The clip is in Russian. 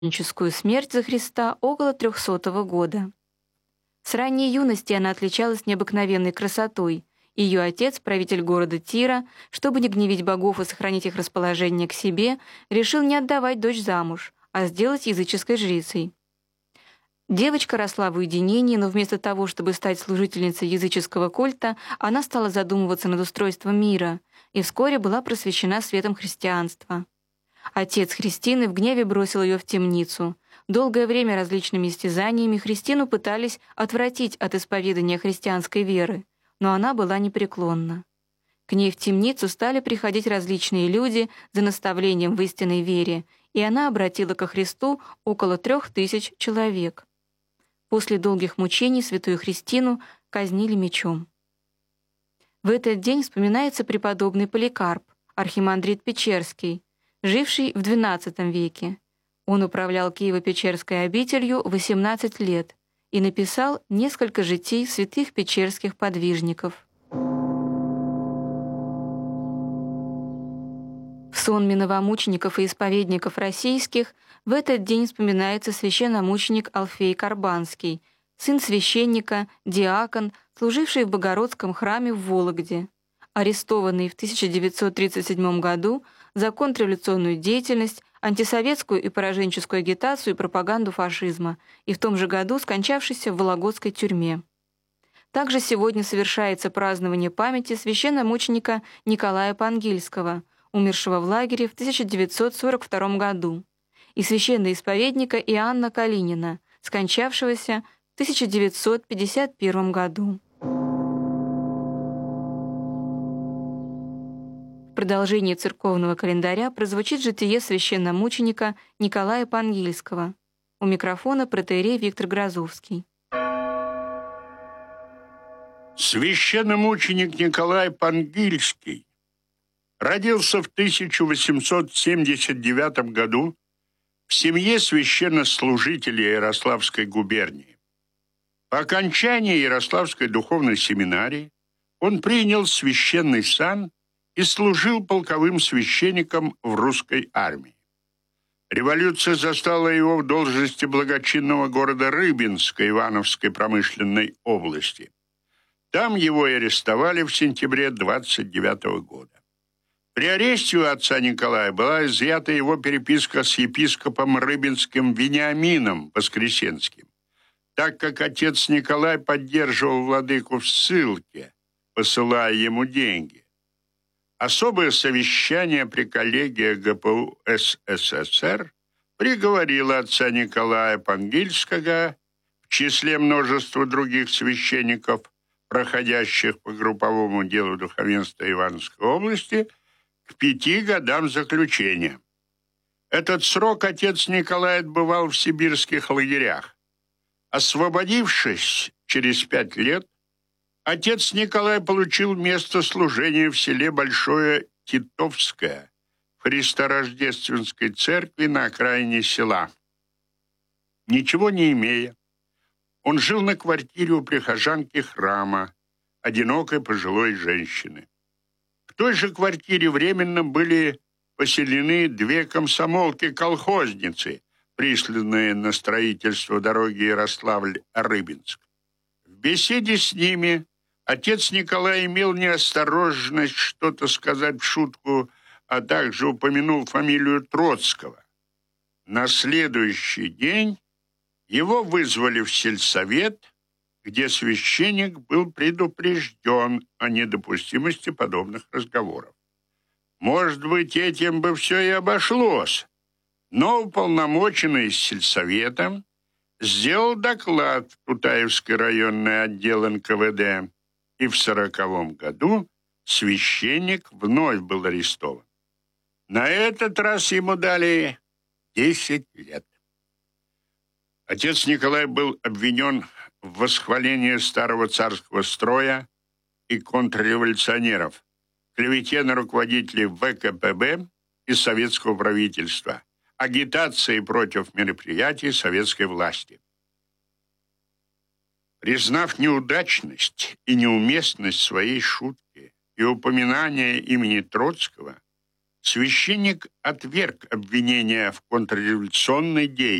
мученическую смерть за Христа около 300 года. С ранней юности она отличалась необыкновенной красотой. Ее отец, правитель города Тира, чтобы не гневить богов и сохранить их расположение к себе, решил не отдавать дочь замуж, а сделать языческой жрицей. Девочка росла в уединении, но вместо того, чтобы стать служительницей языческого культа, она стала задумываться над устройством мира и вскоре была просвещена светом христианства. Отец Христины в гневе бросил ее в темницу. Долгое время различными истязаниями Христину пытались отвратить от исповедания христианской веры, но она была непреклонна. К ней в темницу стали приходить различные люди за наставлением в истинной вере, и она обратила ко Христу около 3000 человек. После долгих мучений святую Христину казнили мечом. В этот день вспоминается преподобный Поликарп, архимандрит Печерский, живший в XII веке. Он управлял Киево-Печерской обителью 18 лет и написал несколько житий святых печерских подвижников. В сонме новомучеников и исповедников российских в этот день вспоминается священномученик Алфей Карбанский, сын священника, диакон, служивший в Богородском храме в Вологде, арестованный в 1937 году за контрреволюционную деятельность, антисоветскую и пораженческую агитацию и пропаганду фашизма, и в том же году скончавшийся в Вологодской тюрьме. Также сегодня совершается празднование памяти священномученика Николая Пангильского, умершего в лагере в 1942 году, и священноисповедника Иоанна Калинина, скончавшегося в 1951 году. В продолжении церковного календаря прозвучит житие священномученика Николая Пангильского. У микрофона протоиерей Виктор Грозовский. Священномученик Николай Пангильский родился в 1879 году в семье священнослужителя Ярославской губернии. По окончании Ярославской духовной семинарии он принял священный сан и служил полковым священником в русской армии. Революция застала его в должности благочинного города Рыбинска Ивановской промышленной области. Там его арестовали в сентябре 1929 года. При аресте у отца Николая была изъята его переписка с епископом Рыбинским Вениамином Воскресенским, так как отец Николай поддерживал владыку в ссылке, посылая ему деньги. Особое совещание при коллегии ГПУ СССР приговорило отца Николая Пангильского в числе множества других священников, проходящих по групповому делу духовенства Ивановской области, к 5 годам заключения. Этот срок отец Николай отбывал в сибирских лагерях. Освободившись через 5 лет, отец Николай получил место служения в селе Большое Титовское в Христорождественской церкви на окраине села. Ничего не имея, он жил на квартире у прихожанки храма, одинокой пожилой женщины. В той же квартире временно были поселены 2 комсомолки-колхозницы, присланные на строительство дороги Ярославль-Рыбинск. В беседе с ними отец Николай имел неосторожность что-то сказать в шутку, а также упомянул фамилию Троцкого. На следующий день его вызвали в сельсовет, где священник был предупрежден о недопустимости подобных разговоров. Может быть, этим бы все и обошлось, но уполномоченный сельсоветом сделал доклад в Тутаевский районный отдел НКВД, и в 1940 году священник вновь был арестован. На этот раз ему дали 10 лет. Отец Николай был обвинен в восхвалении старого царского строя и контрреволюционеров, клевете на руководителей ВКПБ и советского правительства, агитации против мероприятий советской власти. Признав неудачность и неуместность своей шутки и упоминания имени Троцкого, Священник отверг обвинения в контрреволюционной деятельности.